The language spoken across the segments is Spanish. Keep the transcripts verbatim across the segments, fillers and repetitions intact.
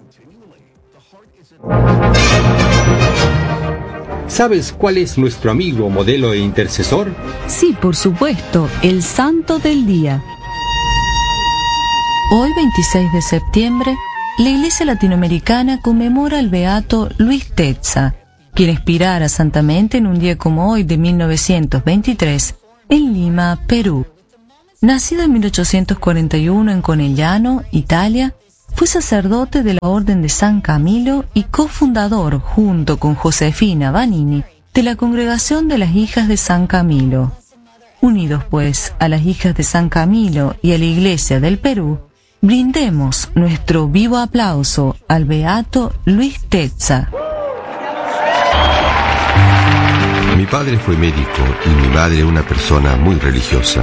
¿Sabes cuál es nuestro amigo, modelo e intercesor? Sí, por supuesto, el Santo del Día. Hoy, veintiséis de septiembre, la Iglesia Latinoamericana conmemora al beato Luis Tetza, quien expirara santamente en un día como hoy de mil novecientos veintitrés en Lima, Perú. Nacido en mil ochocientos cuarenta y uno en Conegliano, Italia, fue sacerdote de la Orden de San Camilo y cofundador, junto con Josefina Vanini, de la Congregación de las Hijas de San Camilo. Unidos, pues, a las Hijas de San Camilo y a la Iglesia del Perú, brindemos nuestro vivo aplauso al beato Luis Tetza. Mi padre fue médico y mi madre una persona muy religiosa.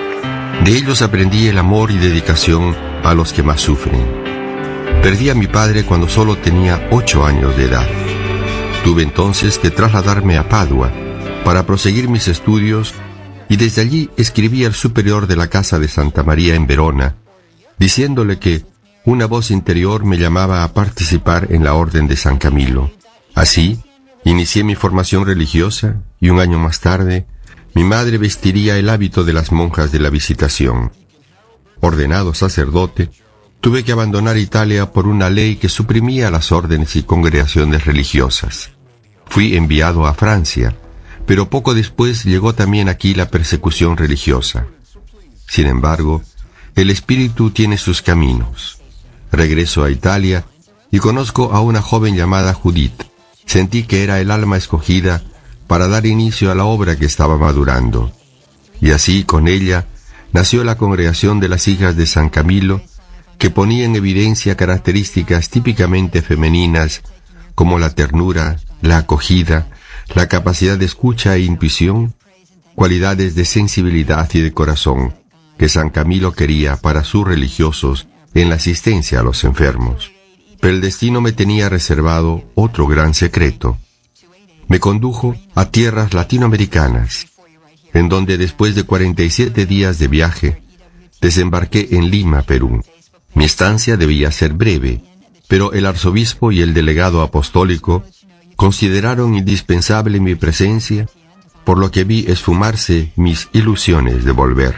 De ellos aprendí el amor y dedicación a los que más sufren. Perdí a mi padre cuando solo tenía ocho años de edad. Tuve entonces que trasladarme a Padua para proseguir mis estudios y desde allí escribí al superior de la Casa de Santa María en Verona, diciéndole que una voz interior me llamaba a participar en la Orden de San Camilo. Así, inicié mi formación religiosa y un año más tarde, mi madre vestiría el hábito de las monjas de la Visitación. Ordenado sacerdote, tuve que abandonar Italia por una ley que suprimía las órdenes y congregaciones religiosas. Fui enviado a Francia, pero poco después llegó también aquí la persecución religiosa. Sin embargo, el espíritu tiene sus caminos. Regreso a Italia y conozco a una joven llamada Judith. Sentí que era el alma escogida para dar inicio a la obra que estaba madurando. Y así, con ella, nació la Congregación de las Hijas de San Camilo, que ponía en evidencia características típicamente femeninas como la ternura, la acogida, la capacidad de escucha e intuición, cualidades de sensibilidad y de corazón que San Camilo quería para sus religiosos en la asistencia a los enfermos. Pero el destino me tenía reservado otro gran secreto. Me condujo a tierras latinoamericanas, en donde después de cuarenta y siete días de viaje, desembarqué en Lima, Perú. Mi estancia debía ser breve, pero el arzobispo y el delegado apostólico consideraron indispensable mi presencia, por lo que vi esfumarse mis ilusiones de volver.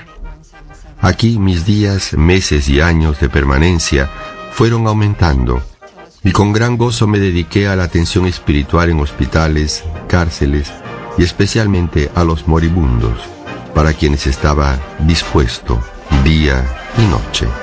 Aquí mis días, meses y años de permanencia fueron aumentando, y con gran gozo me dediqué a la atención espiritual en hospitales, cárceles y especialmente a los moribundos, para quienes estaba dispuesto día y noche.